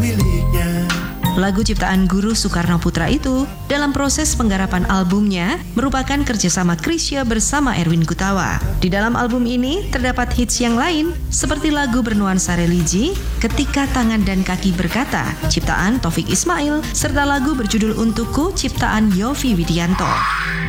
miliknya. Lagu ciptaan Guru Soekarno Putra itu dalam proses penggarapan albumnya merupakan kerjasama Chrisye bersama Erwin Gutawa. Di dalam album ini terdapat hits yang lain seperti lagu bernuansa religi, Ketika Tangan dan Kaki Berkata, ciptaan Taufik Ismail, serta lagu berjudul Untukku, ciptaan Yovie Widianto.